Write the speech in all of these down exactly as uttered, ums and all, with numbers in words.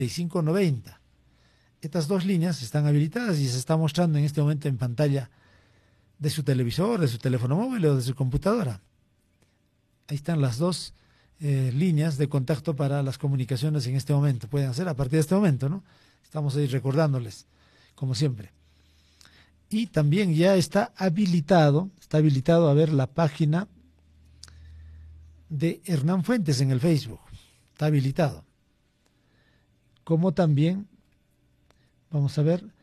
y cinco noventa. Estas dos líneas están habilitadas y se está mostrando en este momento en pantalla de su televisor, de su teléfono móvil o de su computadora. Ahí están las dos eh, líneas de contacto para las comunicaciones en este momento. Pueden hacer a partir de este momento, ¿no? Estamos ahí recordándoles, como siempre. Y también ya está habilitado, está habilitado a ver la página de Hernán Fuentes en el Facebook. Está habilitado. Como también, vamos a ver,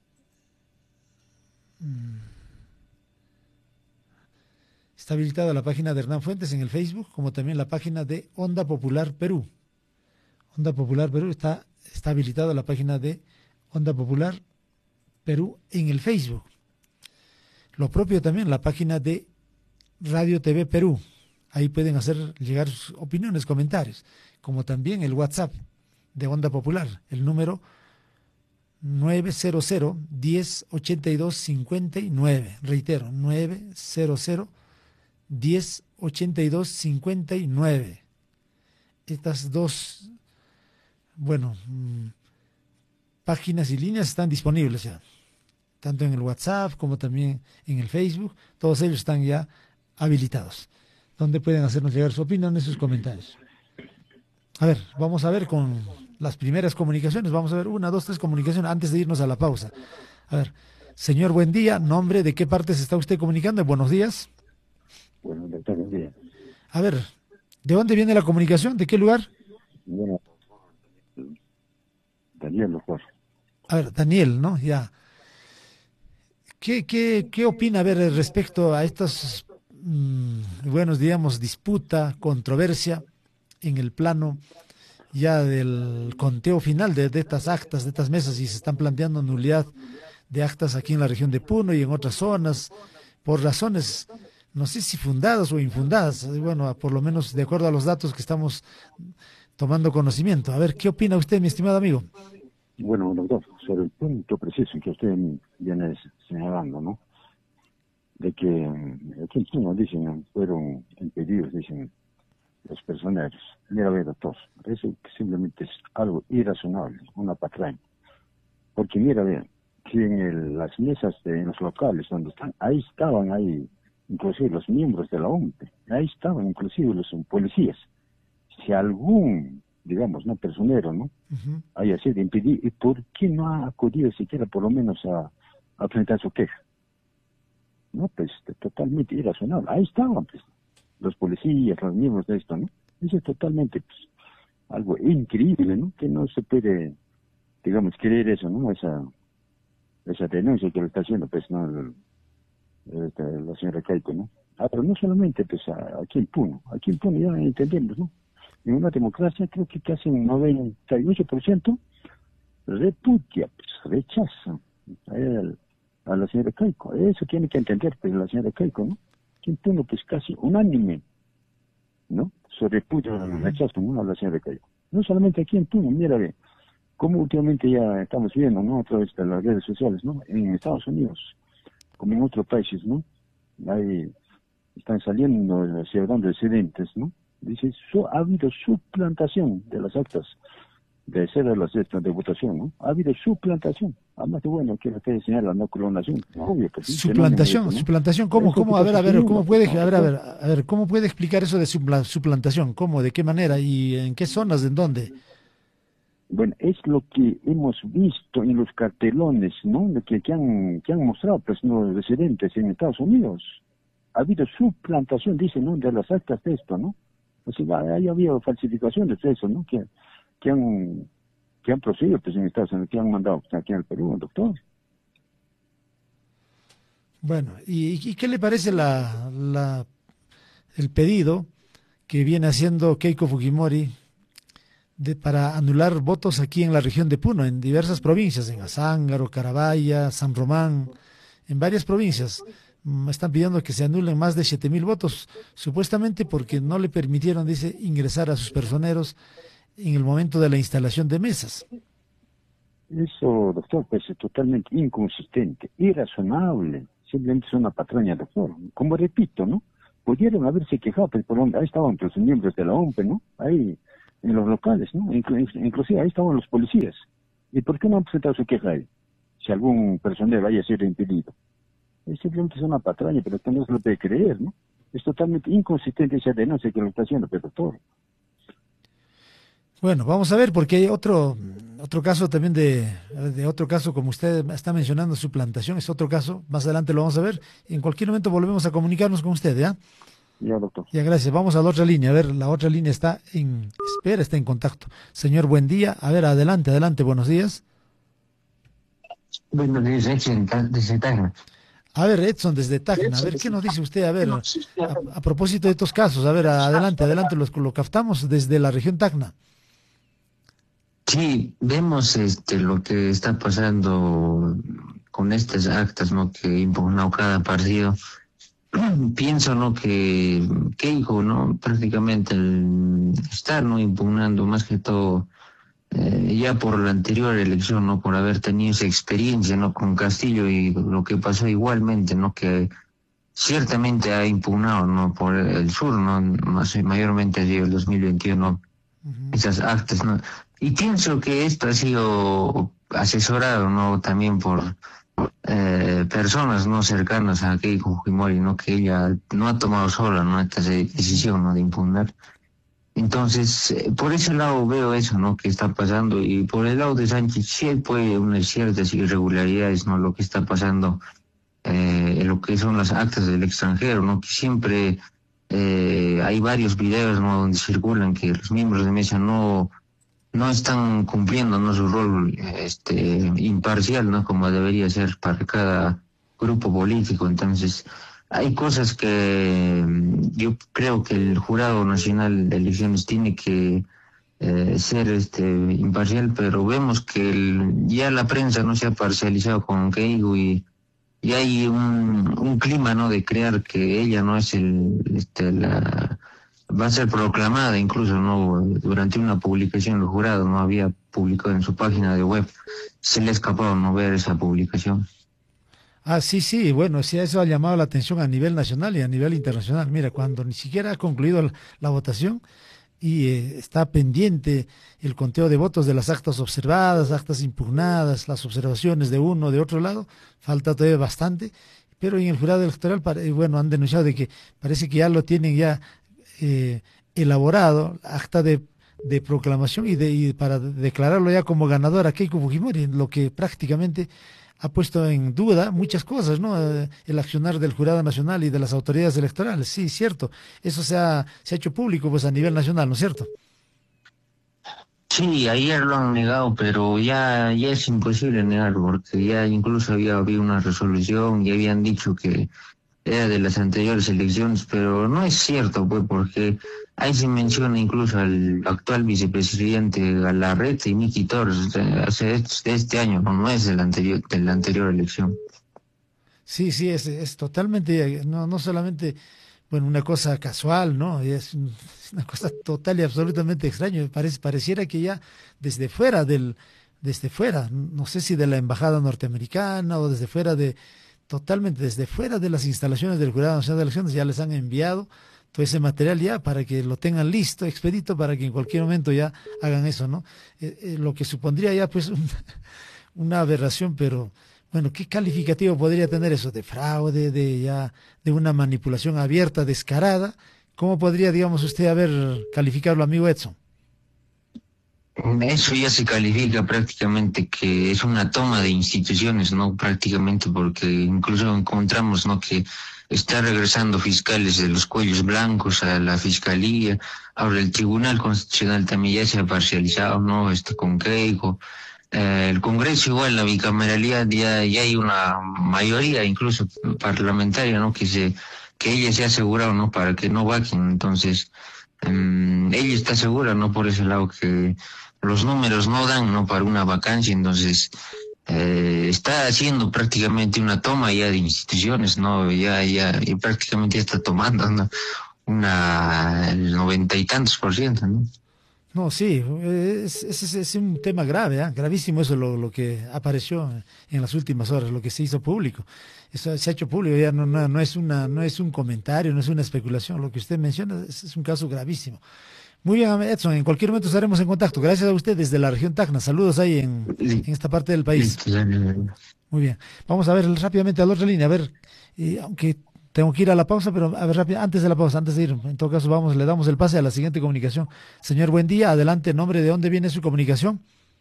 está habilitada la página de Hernán Fuentes en el Facebook, como también la página de Onda Popular Perú. Onda Popular Perú está, está habilitada la página de Onda Popular Perú en el Facebook. Lo propio también la página de Radio T V Perú. Ahí pueden hacer llegar sus opiniones, comentarios, como también el WhatsApp de Onda Popular, el número nueve cero cero, diez ochenta y dos cincuenta y nueve. Reitero, nueve cero cero, diez ochenta y dos cincuenta y nueve. Estas dos, bueno, mmm, páginas y líneas están disponibles ya, tanto en el WhatsApp como también en el Facebook. Todos ellos están ya habilitados, donde pueden hacernos llegar su opinión y sus comentarios. A ver, vamos a ver con las primeras comunicaciones. Vamos a ver una, dos, tres comunicaciones antes de irnos a la pausa. A ver, señor, buen día. ¿Nombre, de qué parte se está usted comunicando? Buenos días. Bueno, doctor, buen día. A ver, ¿de dónde viene la comunicación? ¿De qué lugar? Bueno, Daniel López. A ver, Daniel, ¿no? Ya. ¿Qué, qué, qué opina, a ver, respecto a estas, mmm, buenos, digamos, disputa, controversia en el plano ya del conteo final de, de estas actas, de estas mesas, y se están planteando nulidad de actas aquí en la región de Puno y en otras zonas, por razones, no sé si fundadas o infundadas, bueno, por lo menos de acuerdo a los datos que estamos tomando conocimiento. A ver, ¿qué opina usted, mi estimado amigo? Bueno, doctor, sobre el punto preciso que usted viene señalando, ¿no? De que aquí en Puno, dicen, fueron impedidos, dicen, los personeros. Mira, ve, doctor, eso simplemente es algo irrazonable, una patraña. Porque mira, ve, que en el, las mesas, de, en los locales donde están, ahí estaban, ahí, inclusive los miembros de la O M P E, ahí estaban inclusive los policías. Si algún, digamos, no personero, ¿no? Uh-huh. haya sido impedido, ¿y por qué no ha acudido siquiera por lo menos a, a presentar su queja? No, pues totalmente irrazonable. Ahí estaban, pues, los policías, los miembros de esto, ¿no? Eso es totalmente, pues, algo increíble, ¿no? Que no se puede, digamos, creer eso, ¿no? Esa, esa denuncia que le está haciendo, pues, ¿no? El, el, la señora Keiko, ¿no? Ah, pero no solamente, pues, a, aquí en Puno, aquí en Puno ya entendemos, ¿no? En una democracia creo que casi un noventa y ocho por ciento repudia, pues, rechaza a, él, a la señora Keiko. Eso tiene que entender, pues, la señora Keiko, ¿no? Aquí en Puno, pues, casi unánime, ¿no? Se repudia el rechazo, ¿no? A la señora Keiko. No solamente aquí en Puno, mira, ve, como últimamente ya estamos viendo, ¿no? A través de las redes sociales, ¿no? En Estados Unidos, como en otros países, ¿no? Ahí están saliendo ciudadanos residentes, ¿no? Dice, so, ha habido suplantación de las actas de cédulas de, de votación, ¿no? Ha habido suplantación. Además de, bueno, que usted señala, no clonación. Obvio, pues, suplantación, ¿no? Suplantación, ¿cómo? ¿Cómo? A ver, a ver, ¿cómo puede, a ver, a ver, a ver, ¿cómo puede explicar eso de suplantación? ¿Cómo? ¿De qué manera? ¿Y en qué zonas? ¿En dónde? Bueno, es lo que hemos visto en los cartelones, ¿no? Que, que, han, que han mostrado, pues, los residentes en Estados Unidos. Ha habido suplantación, dicen, ¿no? De las actas de esto, ¿no? O sea, ahí ha habido falsificaciones de eso, ¿no? Que, que han que han procedido, pues, en Estados Unidos, que han mandado, pues, aquí en el Perú, doctor. Bueno, ¿y, y qué le parece la, la el pedido que viene haciendo Keiko Fujimori de, para anular votos aquí en la región de Puno, en diversas provincias, en Azángaro, Carabaya, San Román, en varias provincias? Están pidiendo que se anulen más de siete mil votos, supuestamente porque no le permitieron, dice, ingresar a sus personeros en el momento de la instalación de mesas. Eso, doctor, pues es totalmente inconsistente, irrazonable, simplemente es una patraña, doctor. Como repito, ¿no? Pudieron haberse quejado, pues, por donde ahí estaban los miembros de la O M P E, ¿no? Ahí en los locales, ¿no? Inclu inclusive ahí estaban los policías. ¿Y por qué no han presentado su queja ahí? Si algún personal vaya a ser impedido. Es simplemente es una patraña, pero esto no se lo puede creer, ¿no? Es totalmente inconsistente esa denuncia que lo está haciendo Pedro Toro. Bueno, vamos a ver, porque hay otro otro caso también de, de otro caso, como usted está mencionando, su plantación, es otro caso, más adelante lo vamos a ver. En cualquier momento volvemos a comunicarnos con usted, ¿ya? Ya, doctor. Ya, gracias. Vamos a la otra línea. A ver, la otra línea está en espera, está en contacto. Señor, buen día. A ver, adelante, adelante, buenos días. Buenos días, Edson, desde Tacna. A ver, Edson, desde Tacna, a ver, ¿qué nos dice usted? A ver, a, a propósito de estos casos, a ver, adelante, adelante, los, lo captamos desde la región Tacna. Sí, vemos este lo que está pasando con estas actas, ¿no?, que impugnó cada partido. Pienso, ¿no?, que Keiko, ¿no?, prácticamente el estar, ¿no?, impugnando más que todo eh, ya por la anterior elección, ¿no?, por haber tenido esa experiencia, ¿no?, con Castillo, y lo que pasó igualmente, ¿no?, que ciertamente ha impugnado, ¿no?, por el sur, ¿no?, más mayormente desde el dos mil veintiuno, uh-huh, esas actas, ¿no? Y pienso que esto ha sido asesorado, ¿no?, también por eh, personas no cercanas a Keiko Fujimori, ¿no?, que ella no ha tomado sola, ¿no?, esta decisión, ¿no?, de impugnar. Entonces, eh, por ese lado veo eso, ¿no?, que está pasando. Y por el lado de Sánchez sí hay pues unas ciertas irregularidades, ¿no?, lo que está pasando eh, en lo que son las actas del extranjero, ¿no?, que siempre eh, hay varios videos, ¿no?, donde circulan que los miembros de mesa no no están cumpliendo, ¿no?, su rol este imparcial, ¿no?, como debería ser para cada grupo político. Entonces, hay cosas que yo creo que el Jurado Nacional de Elecciones tiene que eh, ser este imparcial, pero vemos que el, ya la prensa no se ha parcializado con Keiko, y, y hay un, un clima, ¿no?, de creer que ella no es el este la va a ser proclamada, incluso, ¿no?, durante una publicación el jurado no había publicado en su página de web. Se le ha escapado no ver esa publicación. Ah, sí, sí, bueno, sí, eso ha llamado la atención a nivel nacional y a nivel internacional. Mira, cuando ni siquiera ha concluido la, la votación y eh, está pendiente el conteo de votos de las actas observadas, actas impugnadas, las observaciones de uno, de otro lado, falta todavía bastante, pero en el jurado electoral, bueno, han denunciado de que parece que ya lo tienen ya Eh, elaborado, acta de, de proclamación y, de, y para declararlo ya como ganador a Keiko Fujimori, lo que prácticamente ha puesto en duda muchas cosas, ¿no? Eh, el accionar del Jurado Nacional y de las autoridades electorales. Sí, cierto, eso se ha, se ha hecho público pues a nivel nacional, ¿no es cierto? Sí, ayer lo han negado, pero ya, ya es imposible negarlo, porque ya incluso había habido una resolución y habían dicho que era de las anteriores elecciones, pero no es cierto, pues, porque ahí se menciona incluso al actual vicepresidente Galarreta y Miki Torres, hace este, este año, no, no es de la anterior, de la anterior elección. Sí, sí, es, es totalmente, no, no solamente, bueno, una cosa casual, ¿no? Es una cosa total y absolutamente extraña. Parece, pareciera que ya desde fuera del, desde fuera, no sé si de la embajada norteamericana o desde fuera de totalmente desde fuera de las instalaciones del Jurado Nacional de Elecciones, ya les han enviado todo ese material ya para que lo tengan listo, expedito, para que en cualquier momento ya hagan eso, ¿no? Eh, eh, lo que supondría ya pues un, una aberración, pero bueno, ¿qué calificativo podría tener eso? De fraude, de ya, de una manipulación abierta, descarada. ¿Cómo podría, digamos, usted haber calificarlo, amigo Edson? Eso ya se califica prácticamente que es una toma de instituciones, ¿no? Prácticamente, porque incluso encontramos, ¿no?, que está regresando fiscales de los cuellos blancos a la fiscalía. Ahora el Tribunal Constitucional también ya se ha parcializado, ¿no?, este con Keiko. Eh, el Congreso igual, la bicameralidad, ya, ya hay una mayoría incluso parlamentaria, ¿no?, que se, que ella se ha asegurado, ¿no?, para que no vaquen. Entonces, um, ella está segura, ¿no?, por ese lado, que los números no dan, ¿no?, para una vacancia. Entonces, eh, está haciendo prácticamente una toma ya de instituciones, ¿no? Ya, ya, y prácticamente ya está tomando, ¿no?, una, el noventa y tantos por ciento, ¿no? No, sí, es, es, es un tema grave, ¿eh? Gravísimo eso lo, lo que apareció en las últimas horas, lo que se hizo público. Eso se ha hecho público, ya no, no, no es una, no es un comentario, no es una especulación, lo que usted menciona es, es un caso gravísimo. Muy bien, Edson, en cualquier momento estaremos en contacto. Gracias a usted desde la región Tacna. Saludos ahí en, en esta parte del país. Muy bien. Vamos a ver rápidamente a la otra línea. A ver, eh, aunque tengo que ir a la pausa, pero a ver rápido, antes de la pausa, antes de ir, en todo caso, vamos, le damos el pase a la siguiente comunicación. Señor, buen día. Adelante, en nombre de dónde viene su comunicación.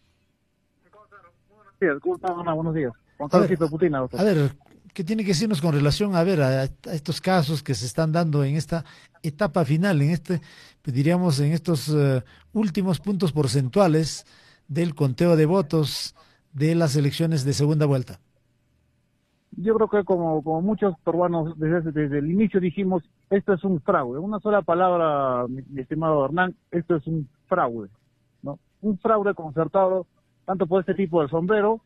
¿Cómo está, Ana? Buenos días. A ver, a ver, ¿qué tiene que decirnos con relación a ver a, a estos casos que se están dando en esta etapa final, en este, diríamos, en estos uh, últimos puntos porcentuales del conteo de votos de las elecciones de segunda vuelta? Yo creo que como, como muchos peruanos desde, desde el inicio dijimos, esto es un fraude. Una sola palabra, mi, mi estimado Hernán, esto es un fraude, ¿no? Un fraude concertado tanto por este tipo de sombrero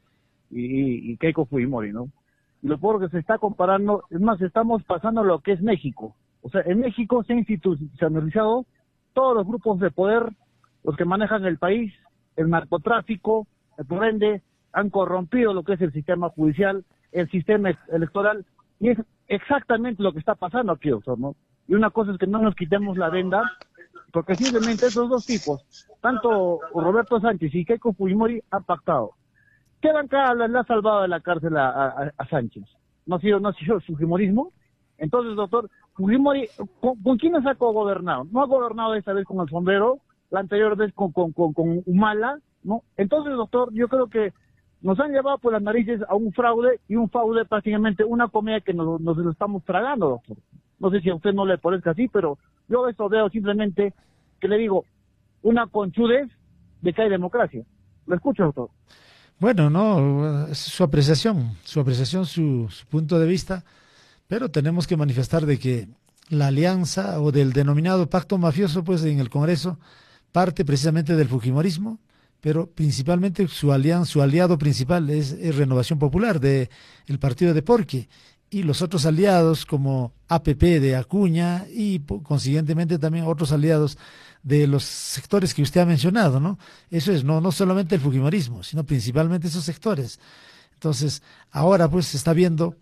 y, y Keiko Fujimori, ¿no? Y lo peor que se está comparando, es más, estamos pasando lo que es México. O sea, en México se ha institucionalizado todos los grupos de poder, los que manejan el país, el narcotráfico, por ende, han corrompido lo que es el sistema judicial, el sistema electoral, y es exactamente lo que está pasando aquí, doctor, ¿no? Y una cosa es que no nos quitemos la venda, porque simplemente esos dos tipos, tanto Roberto Sánchez y Keiko Fujimori, han pactado. ¿Qué bancada le ha salvado de la cárcel a, a, a Sánchez? ¿No ha sido, no ha sido su fujimorismo? Entonces, doctor, Fujimori, ¿con, con quiénes ha gobernado? No ha gobernado esta vez con el sombrero, la anterior vez con, con, con, con Humala, ¿no? Entonces, doctor, yo creo que nos han llevado por las narices a un fraude, y un fraude prácticamente una comida que nos, nos lo estamos tragando, doctor. No sé si a usted no le parezca así, pero yo esto veo simplemente, que le digo, una conchudez de que hay democracia. ¿Lo escucho, doctor? Bueno, no, es su apreciación, su apreciación, su, su punto de vista, pero tenemos que manifestar de que la alianza o del denominado pacto mafioso, pues en el Congreso, parte precisamente del fujimorismo, pero principalmente su alianza, su aliado principal es, es Renovación Popular, de el partido de Porqui, y los otros aliados como A P P de Acuña y consiguientemente también otros aliados de los sectores que usted ha mencionado, ¿no? Eso es, no, no solamente el fujimorismo, sino principalmente esos sectores. Entonces, ahora pues se está viendo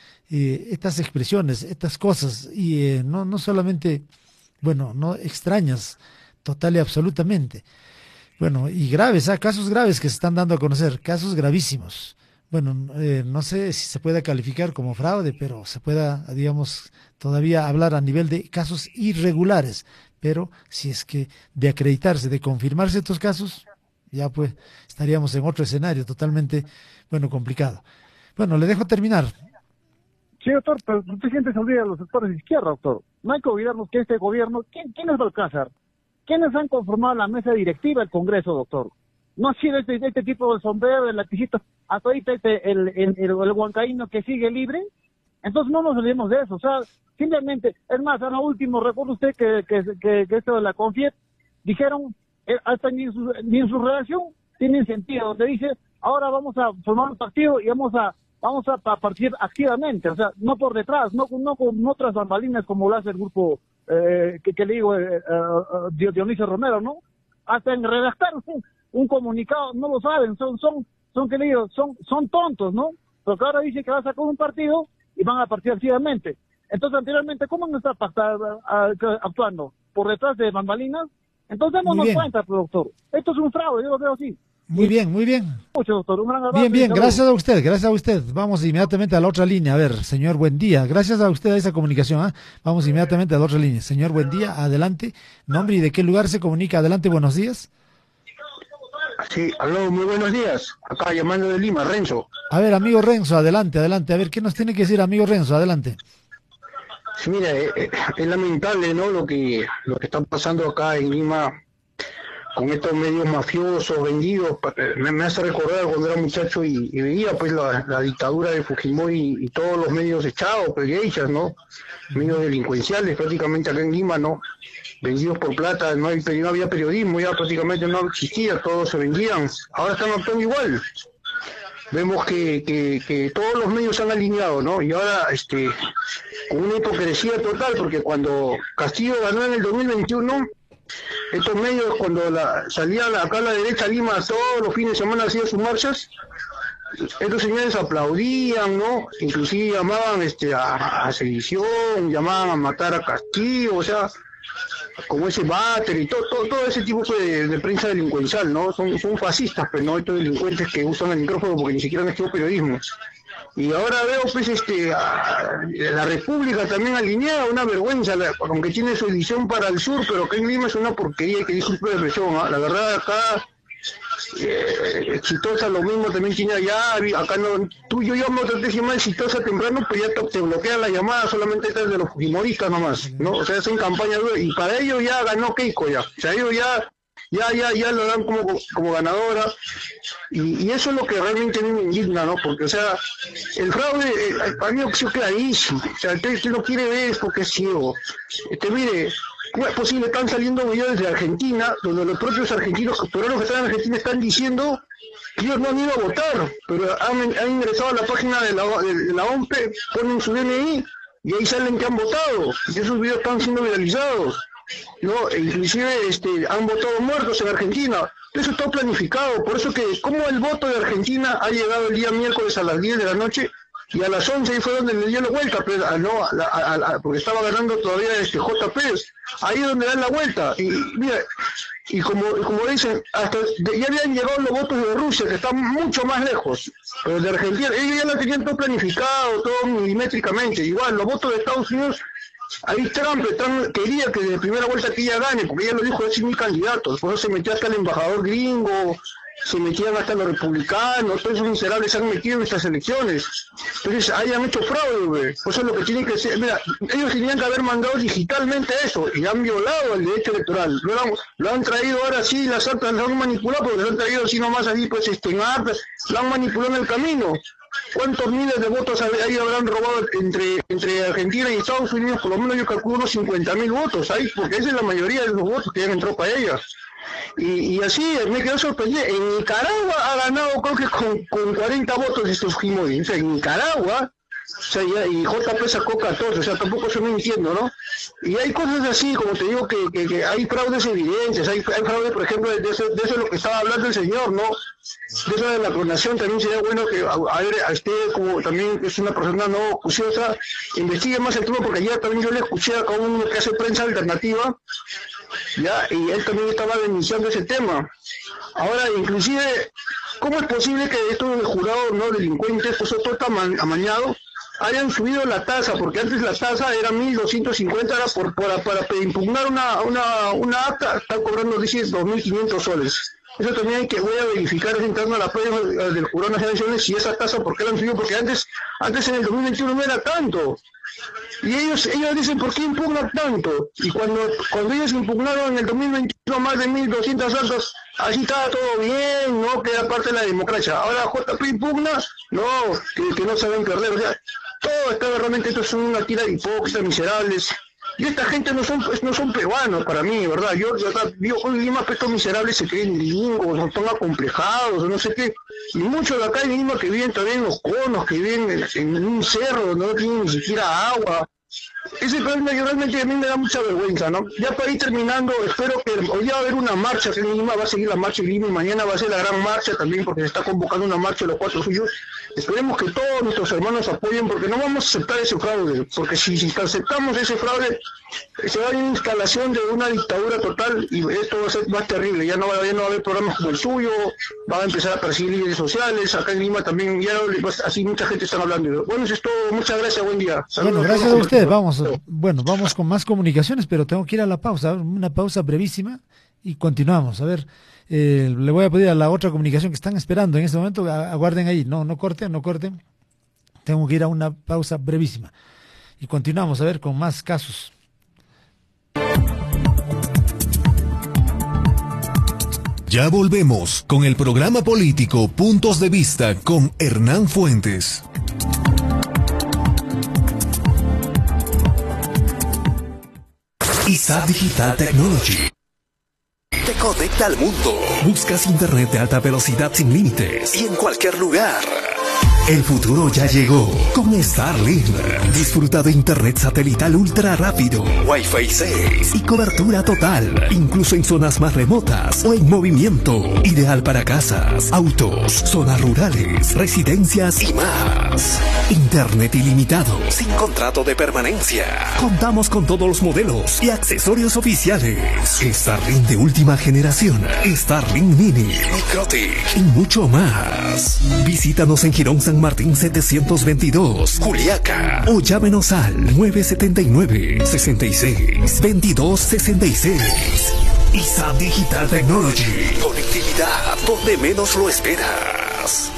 eh, estas expresiones, estas cosas, y eh, no, no solamente, bueno, no extrañas, total y absolutamente. Bueno, y graves, ¿ah? Casos graves que se están dando a conocer, casos gravísimos. Bueno, eh, no sé si se puede calificar como fraude, pero se pueda, digamos, todavía hablar a nivel de casos irregulares. Pero si es que de acreditarse, de confirmarse estos casos, ya pues estaríamos en otro escenario totalmente, bueno, complicado. Bueno, le dejo terminar. Sí, doctor, pero mucha gente se olvida de los sectores de izquierda, doctor. No hay que olvidarnos que este gobierno, ¿quién, quién es Balcázar? ¿Quiénes han conformado la mesa directiva del Congreso, doctor? No ha sido este, este tipo de sombrero, el laticito, hasta ahorita este, el, el, el, el huancaíno que sigue libre. Entonces no nos olvidemos de eso, o sea, simplemente, es más, a lo último, recuerda usted que, que, que, que esto de la Confiet, dijeron, eh, hasta ni en, su, ni en su redacción tienen sentido, donde dice, ahora vamos a formar un partido y vamos a vamos a, a participar activamente, o sea, no por detrás, no, no con otras bambalinas como lo hace el grupo, eh, que, que le digo, eh, eh, Dionisio Romero, ¿no? Hasta en redactar un, un comunicado, no lo saben, son, son, son, que le digo, son, son tontos, ¿no? Porque ahora dice que va a sacar un partido y van a partir activamente. Entonces, anteriormente, ¿cómo no está pactado, actuando? ¿Por detrás de bambalinas? Entonces, démonos cuenta, doctor. Esto es un fraude, yo lo veo así. Muy bien, muy bien. Mucho, doctor. Un gran abrazo. Bien, bien, gracias a usted, gracias a usted. Vamos inmediatamente a la otra línea. A ver, señor, buen día. Gracias a usted a esa comunicación. ¿eh? Vamos inmediatamente a la otra línea. Señor, buen día, adelante. Nombre y de qué lugar se comunica. Adelante, buenos días. Sí, aló, muy buenos días. Acá llamando de Lima, Renzo. A ver, amigo Renzo, adelante, adelante. A ver, ¿qué nos tiene que decir, amigo Renzo? Adelante. Sí, mira, eh, eh, es lamentable, ¿no? Lo que, lo que está pasando acá en Lima con estos medios mafiosos vendidos. Me, me hace recordar cuando era muchacho y, y veía pues la, la dictadura de Fujimori y, y todos los medios echados, peguechas, ¿no? Medios delincuenciales prácticamente acá en Lima, ¿no? Vendidos por plata, no, hay, no había periodismo, ya prácticamente no existía, todos se vendían. Ahora están actuando igual. Vemos que, que, que todos los medios se han alineado, ¿no? Y ahora, este, con una hipocresía total, porque cuando Castillo ganó en el dos mil veintiuno, estos medios, cuando la, salía la, acá a la derecha Lima, todos los fines de semana hacían sus marchas, estos señores aplaudían, ¿no? Inclusive llamaban este, a, a sedición, llamaban a matar a Castillo, o sea, como ese Bater y todo, todo, todo ese tipo de, de prensa delincuencial, ¿no? Son, son fascistas, pero no estos delincuentes que usan el micrófono porque ni siquiera han estudiado periodismo. Y ahora veo, pues, este, a la República también alineada, una vergüenza, la, aunque tiene su edición para el sur, pero acá en Lima es una porquería, que disculpe la expresión, ¿eh? La verdad, acá, eh, Exitosa lo mismo también tiene allá, acá no, tú yo llamo a te llama Exitosa temprano, pero ya te, te bloquean la llamada, solamente estás de los fujimoristas nomás, ¿no? O sea, hacen campaña, y para ellos ya ganó Keiko ya, o sea, ellos ya... ya ya ya lo dan como como ganadora, y, y eso es lo que realmente a mí me indigna, ¿no? Porque, o sea, el fraude, eh, para mí es clarísimo, o sea, usted, usted no quiere ver es porque es ciego. Este, mire, ¿cómo es posible? Están saliendo videos desde Argentina, donde los propios argentinos, peruanos que están en Argentina, están diciendo que ellos no han ido a votar, pero han, han ingresado a la página de la, de, de la O M P, ponen su D N I, y ahí salen que han votado, y esos videos están siendo viralizados. No, inclusive este, han votado muertos en Argentina. Eso está planificado. Por eso que, como el voto de Argentina ha llegado el día miércoles a las diez de la noche y a las once ahí fue donde le dio la vuelta, pues, a, no, a, a, a, porque estaba ganando todavía este J P. Ahí es donde dan la vuelta. Y mira, y como, como dicen, hasta de, ya habían llegado los votos de Rusia, que están mucho más lejos. Pero de Argentina, ellos ya lo tenían todo planificado, todo milimétricamente. Igual, los votos de Estados Unidos. Ahí Trump, Trump quería que de primera vuelta que ella gane, porque ella lo dijo, es mi candidato. Después se metió hasta el embajador gringo, se metían hasta los republicanos, todos esos miserables se han metido en estas elecciones. Entonces, ahí han hecho fraude, güey. Eso es lo que tienen que ser. Mira, ellos tenían que haber mandado digitalmente eso, y han violado el derecho electoral. Lo han, lo han traído ahora sí, las actas lo han manipulado, porque lo han traído así nomás así, pues, este, en actas, lo han manipulado en el camino. ¿Cuántos miles de votos ahí habrán robado entre entre Argentina y Estados Unidos? Por lo menos yo calculo unos cincuenta mil votos ahí, porque esa es la mayoría de los votos que han entrado para ellas. Y, y así me quedó sorprendido. En Nicaragua ha ganado, creo que con, con cuarenta votos estos Fujimori. O sea, en Nicaragua, o sea, ya, y J P sacó catorce, o sea, tampoco se me entiendo, ¿no? Y hay cosas así, como te digo, que, que, que hay fraudes evidentes, hay, hay fraude, por ejemplo, de eso, de eso es lo que estaba hablando el señor, ¿no? De eso de la clonación también sería bueno que a, a, a usted, como también es una persona no juiciosa, investigue más el tema, porque ayer también yo le escuché a uno que hace prensa alternativa, ya, y él también estaba denunciando ese tema. Ahora, inclusive, ¿cómo es posible que estos jurados no delincuentes, pues todo está amañado, hayan subido la tasa? Porque antes la tasa era mil doscientos cincuenta, era por, por, para impugnar una, una, una acta, están cobrando, dice, dos mil quinientos soles. Eso también hay que voy a verificar entrando a la página del Jurado Nacional de Elecciones si esa tasa, ¿por qué la han subido? Porque antes, antes en el dos mil veintiuno no era tanto. Y ellos ellos dicen, ¿por qué impugnan tanto? Y cuando cuando ellos impugnaron en el dos mil veintiuno más de mil doscientas actas, así estaba todo bien, ¿no? Que era parte de la democracia. Ahora J P impugna, no, que, que no saben perder. O sea, todo está realmente, esto es una tira de hipócritas, miserables. Y esta gente no son no son peruanos para mí, ¿verdad? Yo, yo, yo en Lima, estos miserables se creen gringos, no están acomplejados, no sé qué. Y muchos de acá en Lima que viven todavía en los conos, que viven en, en un cerro donde no tienen ni siquiera agua. Ese problema que realmente a mí me da mucha vergüenza, ¿no? Ya para ir terminando, espero que hoy va a haber una marcha en Lima, va a seguir la marcha en Lima y mañana va a ser la gran marcha también, porque se está convocando una marcha de los cuatro suyos. Esperemos que todos nuestros hermanos apoyen, porque no vamos a aceptar ese fraude, porque si, si aceptamos ese fraude, se va a una instalación de una dictadura total y esto va a ser más terrible. Ya no va, ya no va a haber programas como el suyo, va a empezar a perseguir líderes sociales, acá en Lima también, ya así mucha gente está hablando. Bueno, eso es todo, muchas gracias, buen día. Saludos. Bueno, gracias a usted, vamos, bueno, vamos con más comunicaciones, pero tengo que ir a la pausa, una pausa brevísima y continuamos, a ver. Eh, le voy a pedir a la otra comunicación que están esperando en este momento, aguarden ahí, no no corten, no corten, tengo que ir a una pausa brevísima y continuamos a ver con más casos. Ya volvemos con el programa político Puntos de Vista con Hernán Fuentes. I S A Digital Technology. conecta al mundo. Buscas internet de alta velocidad sin límites y en cualquier lugar. El futuro ya llegó con Starlink. Disfruta de internet satelital ultra rápido, Wi-Fi seis y cobertura total, incluso en zonas más remotas o en movimiento. Ideal para casas, autos, zonas rurales, residencias y más. Internet ilimitado, sin contrato de permanencia. Contamos con todos los modelos y accesorios oficiales. Starlink de última generación, Starlink Mini, Microtic y mucho más. Visítanos en Girón San Martín setecientos veintidós, Juliaca, o llámenos al nueve siete nueve, seis seis, veintidós sesenta y seis. I S A Digital Technology, conectividad donde menos lo esperas.